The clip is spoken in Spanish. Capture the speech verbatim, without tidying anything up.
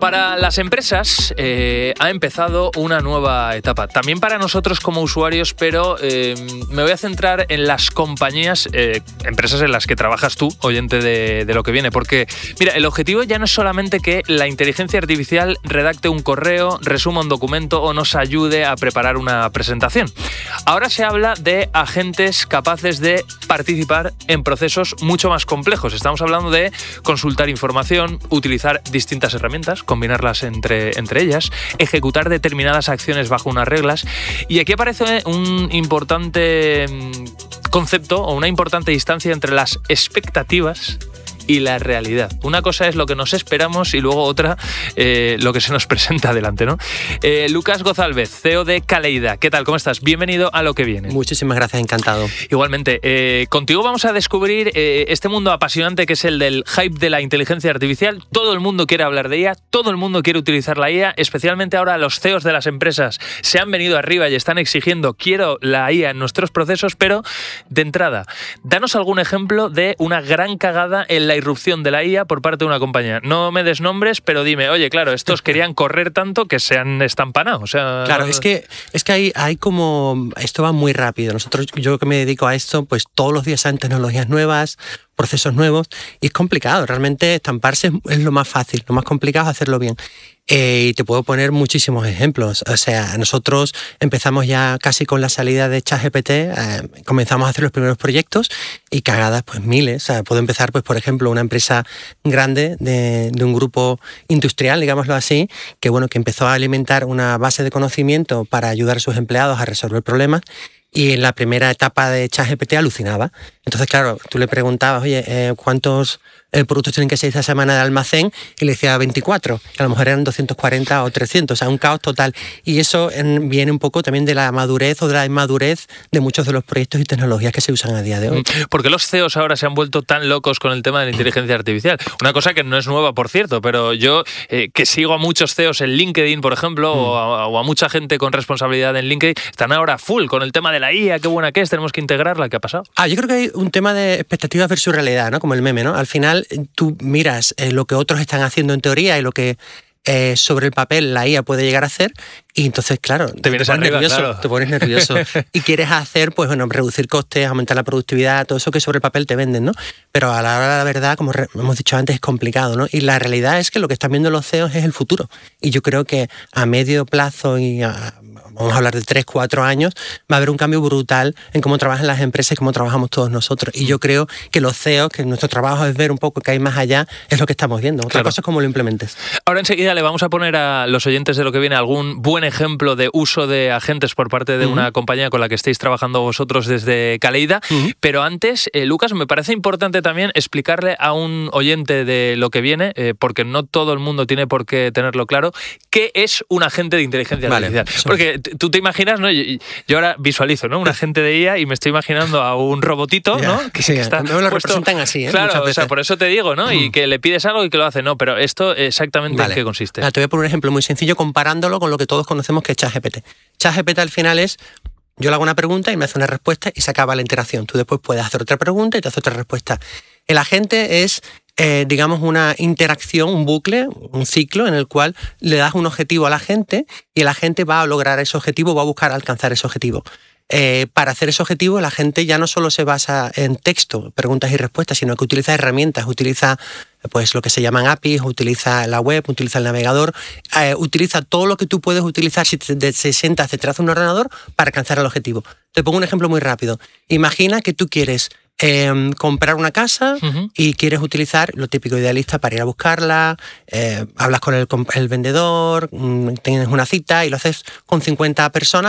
para las empresas eh, ha empezado una nueva etapa. También para nosotros como usuarios, pero eh, me voy a centrar en las compañías, eh, empresas en las que trabajas tú, oyente de, de lo que viene. Porque, mira, el objetivo ya no es solamente que la inteligencia artificial redacte un correo, resuma un documento o nos ayude a preparar una presentación. Ahora se habla de agentes capaces de participar en procesos mucho más complejos. Estamos hablando de consultar información, utilizar distintas herramientas, combinarlas entre, entre ellas, ejecutar determinadas acciones bajo unas reglas. Y aquí aparece un importante concepto o una importante distancia entre las expectativas y la realidad. Una cosa es lo que nos esperamos y luego otra eh, lo que se nos presenta delante, ¿no? Eh, Lucas Gozalvez, C E O de Caleida. ¿Qué tal? ¿Cómo estás? Bienvenido a Lo que viene. Muchísimas gracias, encantado. Igualmente, eh, contigo vamos a descubrir eh, este mundo apasionante que es el del hype de la inteligencia artificial. Todo el mundo quiere hablar de ella, todo el mundo quiere utilizar la I A, especialmente ahora los C E Os de las empresas se han venido arriba y están exigiendo quiero la I A en nuestros procesos, pero de entrada, danos algún ejemplo de una gran cagada en la irrupción de la I A por parte de una compañía. No me des nombres, pero dime, oye, claro, estos querían correr tanto que se han estampanado. O sea, claro, es que, es que hay, hay como... Esto va muy rápido. Nosotros, yo que me dedico a esto, pues todos los días salen tecnologías nuevas, procesos nuevos, y es complicado. Realmente estamparse es lo más fácil, lo más complicado es hacerlo bien. Eh, y te puedo poner muchísimos ejemplos. O sea, nosotros empezamos ya casi con la salida de ChatGPT, eh, comenzamos a hacer los primeros proyectos y cagadas pues miles. O sea, puedo empezar, pues por ejemplo, una empresa grande de, de un grupo industrial, digámoslo así, que bueno, que empezó a alimentar una base de conocimiento para ayudar a sus empleados a resolver problemas. Y en la primera etapa de ChatGPT alucinaba. Entonces, claro, tú le preguntabas, oye, eh, ¿cuántos eh, productos tienen que ser esta semana de almacén? Y le decía veinticuatro. Y a lo mejor eran doscientos cuarenta o trescientos. O sea, un caos total. Y eso en, viene un poco también de la madurez o de la inmadurez de muchos de los proyectos y tecnologías que se usan a día de hoy. ¿Por qué los C E Os ahora se han vuelto tan locos con el tema de la inteligencia artificial? Una cosa que no es nueva, por cierto, pero yo eh, que sigo a muchos C E Os en LinkedIn, por ejemplo, mm. o, a, o a mucha gente con responsabilidad en LinkedIn, están ahora full con el tema de la I A, qué buena que es, tenemos que integrarla, ¿qué ha pasado? Ah, yo creo que hay un tema de expectativas versus realidad, ¿no? Como el meme, ¿no? Al final tú miras eh, lo que otros están haciendo en teoría y lo que eh, sobre el papel la I A puede llegar a hacer y entonces, claro, te, vienes te pones arriba, nervioso, claro. te pones nervioso y quieres hacer, pues bueno, reducir costes, aumentar la productividad, todo eso que sobre el papel te venden, ¿no? Pero a la hora de la verdad, como re- hemos dicho antes, es complicado, ¿no? Y la realidad es que lo que están viendo los C E Os es el futuro. Y yo creo que a medio plazo y a, vamos a hablar de tres, cuatro años, va a haber un cambio brutal en cómo trabajan las empresas y cómo trabajamos todos nosotros. Y yo creo que los C E Os, que nuestro trabajo es ver un poco que hay más allá, es lo que estamos viendo. Otra claro. cosa es cómo lo implementes. Ahora enseguida le vamos a poner a los oyentes de Lo que viene algún buen ejemplo de uso de agentes por parte de uh-huh. una compañía con la que estéis trabajando vosotros desde Caleida. Uh-huh. Pero antes, eh, Lucas, me parece importante también explicarle a un oyente de Lo que viene, eh, porque no todo el mundo tiene por qué tenerlo claro, qué es un agente de inteligencia vale, artificial. eso. Porque tú te imaginas, ¿no? Yo, yo ahora visualizo, ¿no? Un agente de I A y me estoy imaginando a un robotito, yeah, ¿no? Que, sí, que está no lo puesto, representan así, ¿eh? Claro, o sea, por eso te digo, ¿no? Mm. Y que le pides algo y que lo hace, no, pero esto exactamente vale. ¿En qué consiste? Vale, te voy a poner un ejemplo muy sencillo comparándolo con lo que todos conocemos que es ChatGPT. ChatGPT al final es, yo le hago una pregunta y me hace una respuesta y se acaba la interacción. Tú después puedes hacer otra pregunta y te hace otra respuesta. El agente es, eh, digamos, una interacción, un bucle, un ciclo en el cual le das un objetivo al agente y el agente va a lograr ese objetivo, va a buscar alcanzar ese objetivo. Eh, para hacer ese objetivo, la gente ya no solo se basa en texto, preguntas y respuestas, sino que utiliza herramientas, utiliza pues lo que se llaman A P Is, utiliza la web, utiliza el navegador, eh, utiliza todo lo que tú puedes utilizar si te, te sientas detrás de un ordenador para alcanzar el objetivo. Te pongo un ejemplo muy rápido. Imagina que tú quieres eh, comprar una casa uh-huh. y quieres utilizar lo típico idealista para ir a buscarla, eh, hablas con el, el vendedor, tienes una cita y lo haces con cincuenta personas